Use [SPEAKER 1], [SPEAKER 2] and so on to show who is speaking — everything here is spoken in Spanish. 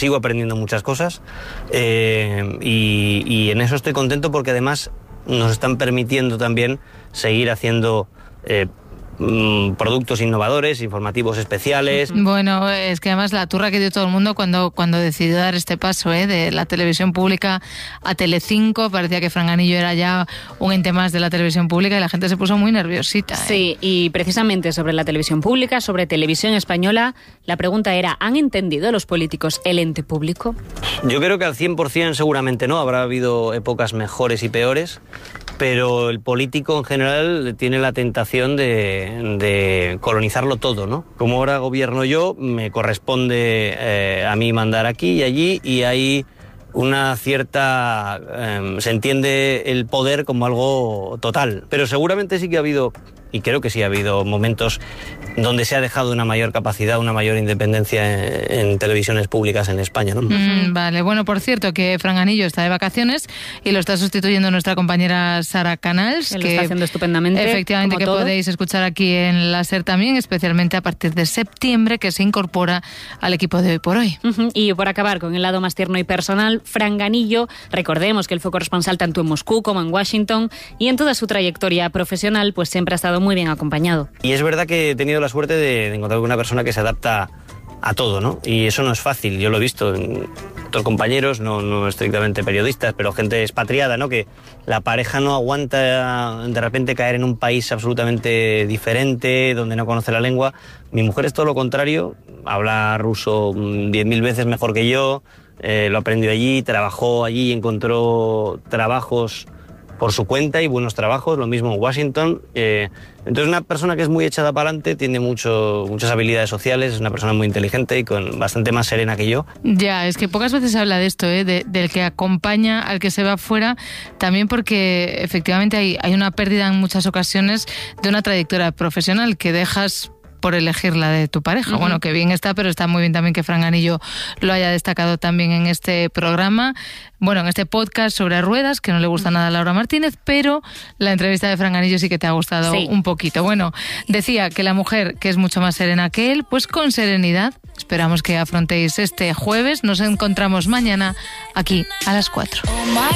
[SPEAKER 1] sigo aprendiendo muchas cosas y en eso estoy contento porque además nos están permitiendo también seguir haciendo productos innovadores, informativos especiales.
[SPEAKER 2] Bueno, es que además la turra que dio todo el mundo cuando decidió dar este paso de la televisión pública a Telecinco, parecía que Fran Ganillo era ya un ente más de la televisión pública y la gente se puso muy nerviosita.
[SPEAKER 3] Sí, y precisamente sobre la televisión pública, sobre televisión española, la pregunta era, ¿han entendido los políticos el ente público?
[SPEAKER 1] Yo creo que al 100% seguramente no, habrá habido épocas mejores y peores, pero el político en general tiene la tentación de colonizarlo todo, ¿no? Como ahora gobierno yo, me corresponde a mí mandar aquí y allí, y hay una cierta... se entiende el poder como algo total, pero seguramente sí que ha habido, y creo que sí ha habido momentos donde se ha dejado una mayor capacidad, una mayor independencia en televisiones públicas en España, ¿no?
[SPEAKER 2] Vale, bueno, por cierto, que Fran Ganillo está de vacaciones y lo está sustituyendo nuestra compañera Sara Canals,
[SPEAKER 3] que
[SPEAKER 2] lo
[SPEAKER 3] está haciendo estupendamente.
[SPEAKER 2] Efectivamente, que podéis escuchar aquí en la SER también, especialmente a partir de septiembre, que se incorpora al equipo de Hoy por Hoy.
[SPEAKER 3] Y por acabar con el lado más tierno y personal, Fran Ganillo, recordemos que él fue corresponsal tanto en Moscú como en Washington, y en toda su trayectoria profesional, pues siempre ha estado muy bien acompañado.
[SPEAKER 1] Y es verdad que he tenido la suerte de encontrar una persona que se adapta a todo, ¿no? Y eso no es fácil, yo lo he visto en otros compañeros, no estrictamente periodistas, pero gente expatriada, ¿no? Que la pareja no aguanta de repente caer en un país absolutamente diferente, donde no conoce la lengua. Mi mujer es todo lo contrario, habla ruso 10.000 veces mejor que yo, lo aprendió allí, trabajó allí, encontró trabajos por su cuenta y buenos trabajos, lo mismo en Washington. Entonces una persona que es muy echada para adelante, tiene muchas habilidades sociales, es una persona muy inteligente y con bastante más serena que yo.
[SPEAKER 2] Ya, es que pocas veces se habla de esto, del que acompaña al que se va fuera, también porque efectivamente hay una pérdida en muchas ocasiones de una trayectoria profesional que dejas por elegir la de tu pareja. Bueno, que bien está, pero está muy bien también que Fran Ganillo lo haya destacado también en este programa, bueno, en este podcast sobre ruedas, que no le gusta nada a Laura Martínez, pero la entrevista de Fran Ganillo sí que te ha gustado un poquito. Bueno, decía que la mujer, que es mucho más serena que él, pues con serenidad, esperamos que afrontéis este jueves. Nos encontramos mañana aquí a las 4.